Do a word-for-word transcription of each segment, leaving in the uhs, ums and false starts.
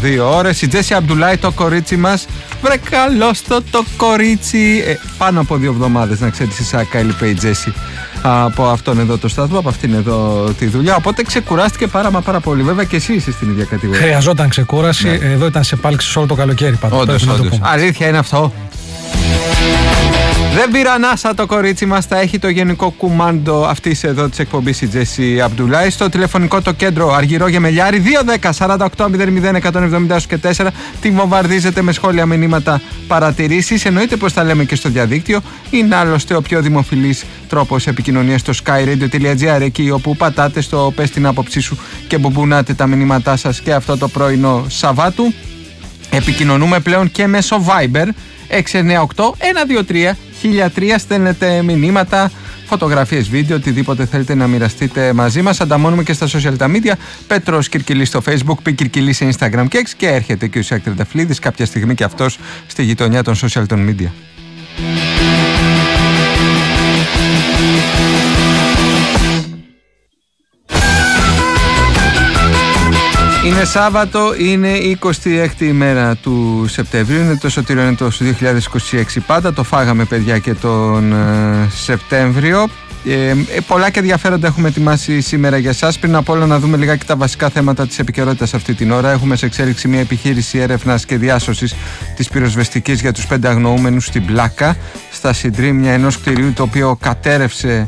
δύο ώρες. Η Τζέσι Αμπντουλάη, το κορίτσι μας. Βρε καλώς το το κορίτσι. Ε, πάνω από δύο εβδομάδες, να ξέρεις, η Σάκα έλειπε η Τζέσι από αυτόν εδώ το σταθμό, από αυτήν εδώ τη δουλειά. Οπότε ξεκουράστηκε πάρα μα πάρα πολύ. Βέβαια και εσύ είσαι στην ίδια κατηγορία. Χρειαζόταν ξεκούραση. Ναι. Εδώ ήταν σε πάλξη όλο το καλοκαίρι πάντως. Όντως, όντως. Αλήθεια είναι αυτό. Δεν πήρα ανάσα το κορίτσι μας, θα έχει το γενικό κουμάντο αυτής εδώ της εκπομπής η Τζέσι Αμπντουλάη. Στο τηλεφωνικό το κέντρο Αργυρό Γεμελιάρη δύο δέκα σαράντα οκτώ μηδέν μηδέν εκατόν εβδομήντα και τέσσερα. Τη βομβαρδίζετε με σχόλια, μηνύματα, παρατηρήσεις. Εννοείται πως τα λέμε και στο διαδίκτυο. Είναι άλλωστε ο πιο δημοφιλής τρόπος επικοινωνίας στο skyradio.gr, εκεί όπου πατάτε στο πες την άποψή σου και μπουμπουνάτε τα μηνύματά σας και αυτό το πρωινό Σαββάτου. Επικοινωνούμε πλέον και μέσω Viber έξι εννιά οκτώ ένα δύο τρία χίλια τρία. Στέλνετε μηνύματα, φωτογραφίες, βίντεο, οτιδήποτε θέλετε να μοιραστείτε μαζί μας. Ανταμώνουμε και στα social τα media. Πέτρος Κυρκυλής στο Facebook, Πι Κυρκυλής σε Instagram και X, και έρχεται και ο Ισάκ Τρενταφυλλίδης κάποια στιγμή και αυτός στη γειτονιά των social των media. Είναι Σάββατο, είναι η εικοστή έκτη ημέρα του Σεπτεμβρίου, είναι το Σωτήριο Νέτος του δύο χιλιάδες είκοσι έξι πάντα, το φάγαμε παιδιά και τον ε, Σεπτέμβριο. Ε, πολλά και ενδιαφέροντα έχουμε ετοιμάσει σήμερα για εσάς. Πριν απ' όλα να δούμε λιγάκι τα βασικά θέματα της επικαιρότητας αυτή την ώρα. Έχουμε σε εξέλιξη μια επιχείρηση έρευνας και διάσωσης της πυροσβεστικής για τους πέντε αγνοούμενους στην Πλάκα, στα συντρίμμια ενός κτηρίου το οποίο κατέρευσε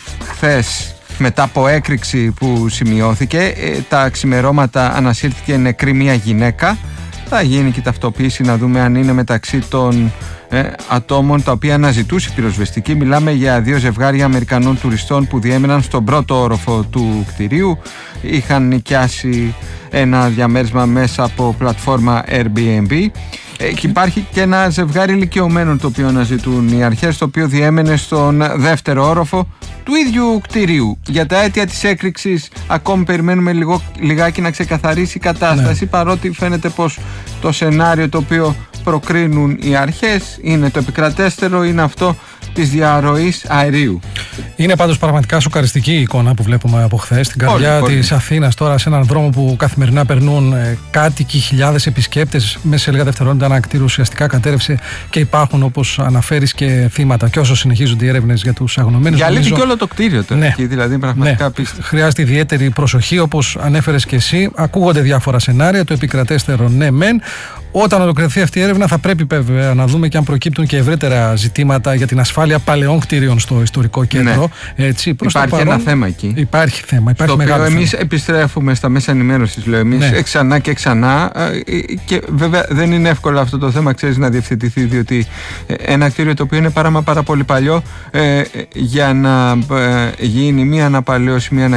χθες μετά από έκρηξη που σημειώθηκε. Ε, τα ξημερώματα ανασύρθηκε νεκρή μια γυναίκα. Θα γίνει και ταυτοποίηση να δούμε αν είναι μεταξύ των ε, ατόμων τα οποία αναζητούσε η πυροσβεστική. Μιλάμε για δύο ζευγάρια Αμερικανών τουριστών που διέμεναν στον πρώτο όροφο του κτηρίου. Είχαν νοικιάσει ένα διαμέρισμα μέσα από πλατφόρμα Airbnb. Ε, και υπάρχει και ένα ζευγάρι ηλικιωμένων το οποίο αναζητούν οι αρχές, το οποίο διέμενε στον δεύτερο όροφο του ίδιου κτηρίου. Για τα αίτια της έκρηξης ακόμη περιμένουμε λίγο, λιγάκι να ξεκαθαρίσει η κατάσταση, ναι. Παρότι φαίνεται πως το σενάριο το οποίο προκρίνουν οι αρχές είναι το επικρατέστερο, είναι αυτό της διαρροής αερίου. Είναι πάντως πραγματικά σοκαριστική η εικόνα που βλέπουμε από χθες στην καρδιά πολύ, της πολύ. Αθήνας, τώρα σε έναν δρόμο που καθημερινά περνούν ε, κάτοικοι, χιλιάδες επισκέπτες. Μέσα σε λίγα δευτερόλεπτα ένα κτίριο ουσιαστικά κατέρευσε και υπάρχουν, όπως αναφέρεις, και θύματα. Και όσο συνεχίζονται οι έρευνες για τους αγνωμένους. Για αλήθεια και όλο το κτίριο τώρα. Ναι. Δηλαδή πραγματικά ναι. Χρειάζεται ιδιαίτερη προσοχή, όπως ανέφερες και εσύ. Ακούγονται διάφορα σενάρια. Το επικρατέστερο ναι μεν. Όταν ολοκληρωθεί αυτή η έρευνα, θα πρέπει βέβαια να δούμε και αν προκύπτουν και ευρύτερα ζητήματα για την ασφάλεια παλαιών κτίριων στο ιστορικό κέντρο. Ναι. Έτσι, προς υπάρχει παρόν, ένα θέμα εκεί. Υπάρχει θέμα. Υπάρχει στο οποίο εμείς επιστρέφουμε στα μέσα ενημέρωσης, λέω εμείς, ναι. ξανά και ξανά. Και βέβαια δεν είναι εύκολο αυτό το θέμα, ξέρεις, να διευθετηθεί, διότι ένα κτίριο το οποίο είναι πάρα, μα πάρα πολύ παλιό, ε, για να ε, γίνει μια αναπαλαίωση, μια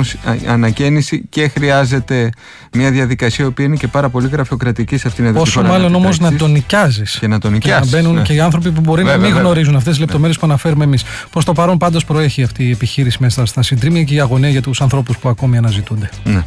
ανακαίνιση και χρειάζεται μια διαδικασία η οποία είναι και πάρα πολύ γραφειοκρατική σε αυτήν εδώ. Όσο μάλλον όμως να τον νοικιάζεις και να τον νοικιάσεις. Και να μπαίνουν ναι. και οι άνθρωποι που μπορεί βέβαια, να μην βέβαια. γνωρίζουν αυτές τις λεπτομέρειες που αναφέρουμε εμείς. Προς το παρόν πάντως προέχει αυτή η επιχείρηση μέσα στα συντρίμμια και η αγωνία για τους ανθρώπους που ακόμη αναζητούνται. Ναι.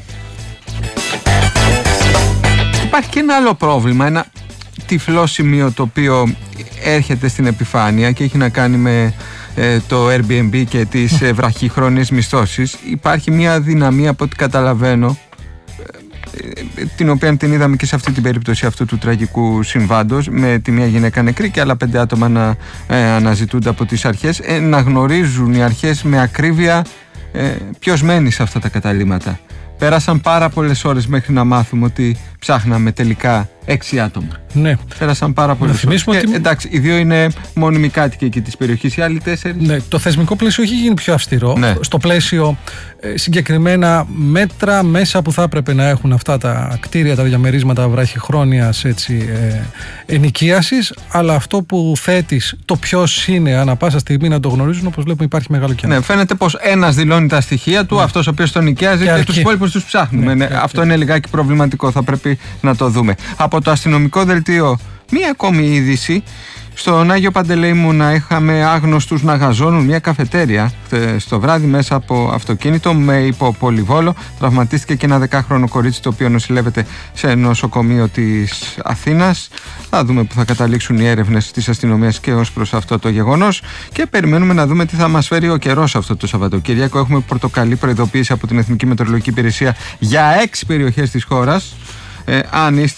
Υπάρχει και ένα άλλο πρόβλημα, ένα τυφλό σημείο το οποίο έρχεται στην επιφάνεια και έχει να κάνει με ε, το Airbnb και τις ε, βραχυχρόνιες μισθώσεις. Υπάρχει μια αδυναμία από ό,τι καταλαβαίνω, την οποία την είδαμε και σε αυτή την περίπτωση αυτού του τραγικού συμβάντος, με τη μία γυναίκα νεκρή και άλλα πέντε άτομα να ε, αναζητούνται από τις αρχές, ε, να γνωρίζουν οι αρχές με ακρίβεια ε, ποιος μένει σε αυτά τα καταλύματα. Πέρασαν πάρα πολλές ώρες μέχρι να μάθουμε ότι ψάχναμε τελικά έξι άτομα. Ναι. Πέρασαν πάρα πολλές ώρες. Και, ότι... εντάξει, οι δύο είναι μόνιμοι κάτοικοι εκεί της περιοχής, οι άλλοι τέσσερις. Ναι, το θεσμικό πλαίσιο έχει γίνει πιο αυστηρό. Ναι. Στο πλαίσιο ε, συγκεκριμένα μέτρα μέσα που θα έπρεπε να έχουν αυτά τα κτίρια, τα διαμερίσματα βραχυχρόνιας έτσι, ε, ενοικίασης, αλλά αυτό που θέτεις, το ποιος είναι ανά πάσα στιγμή να το γνωρίζουν, όπως βλέπουμε υπάρχει μεγάλο κενό. Ναι, φαίνεται πως ένας δηλώνει τα στοιχεία του, ναι. αυτός ο οποίος τον νοικιάζει και, και τους υπόλοιπους τους ψάχνουμε. Ναι, ναι, αυτό είναι λιγάκι προβληματικό, θα πρέπει να το δούμε. Από το αστυνομικό δελτίο, μία ακόμη είδηση. Στον Άγιο Παντελεήμονα είχαμε άγνωστους να γαζώνουν μια καφετέρια στο βράδυ μέσα από αυτοκίνητο με υποπολιβόλο. Τραυματίστηκε και ένα δεκάχρονο κορίτσι το οποίο νοσηλεύεται σε νοσοκομείο της Αθήνας. Θα δούμε που θα καταλήξουν οι έρευνες της αστυνομίας και ως προς αυτό το γεγονός και περιμένουμε να δούμε τι θα μας φέρει ο καιρός αυτό το Σαββατοκύριακο. Έχουμε πορτοκαλί προειδοποίηση από την Εθνική Μετεωρολογική Υπηρεσία για έξι περιοχές της χώρας. Ε, αν είστε